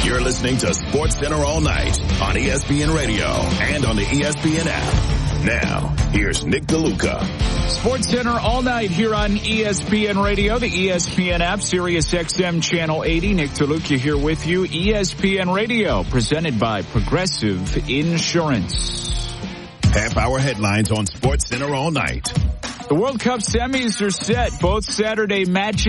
You're listening to Sports Center all night on ESPN Radio and on the ESPN app. Now, here's Nick DeLuca. Sports Center all night here on ESPN Radio, the ESPN app, Sirius XM Channel 80. Nick DeLuca here with you. ESPN Radio, presented by Progressive Insurance. Half-hour headlines on Sports Center all night. The World Cup semis are set. Both Saturday matches